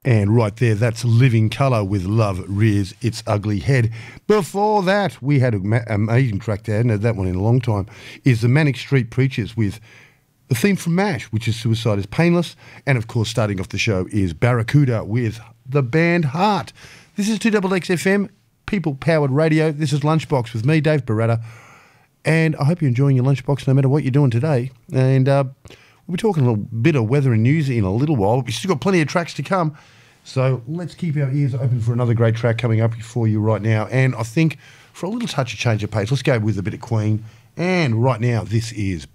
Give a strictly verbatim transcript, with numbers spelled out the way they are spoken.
And right there, that's Living Colour with Love Rears Its Ugly Head. Before that, we had an amazing track there, I hadn't had that one in a long time, is the Manic Street Preachers with the theme from MASH, which is Suicide is Painless. And of course, starting off the show is Barracuda with the band Heart. This is two X X F M, people-powered radio. This is Lunchbox with me, Dave Beretta. And I hope you're enjoying your lunchbox no matter what you're doing today. And uh, we'll be talking a little bit of weather and news in a little while. We've still got plenty of tracks to come. So let's keep our ears open for another great track coming up for you right now. And I think for a little touch of change of pace, let's go with a bit of Queen. And right now, this is